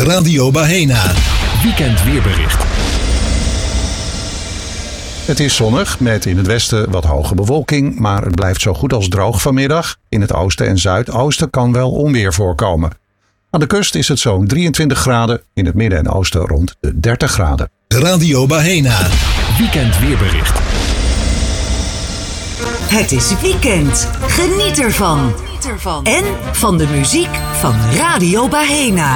Radio Bahena. Weekend weerbericht. Het is zonnig met in het westen wat hoge bewolking, maar het blijft zo goed als droog vanmiddag. In het oosten en zuidoosten kan wel onweer voorkomen. Aan de kust is het zo'n 23 graden, in het midden en oosten rond de 30 graden. Radio Bahena. Weekend weerbericht. Het is weekend. Geniet ervan. En van de muziek van Radio Bahena.